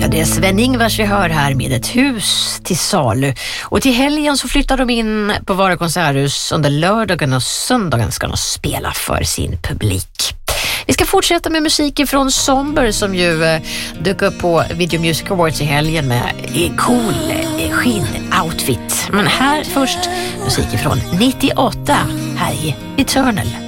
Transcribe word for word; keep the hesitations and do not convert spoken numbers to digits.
Ja, det är Sven-Ingvars vi hör här med ett hus till salu. Och till helgen så flyttar de in på Vara konserthus. Under lördagen och söndagen ska de spela för sin publik. Vi ska fortsätta med musik från Somber som ju eh, dök upp på Video Music Awards i helgen med eh, cool eh, skinn-outfit. Men här först musik från nittioåtta, här är Eternal.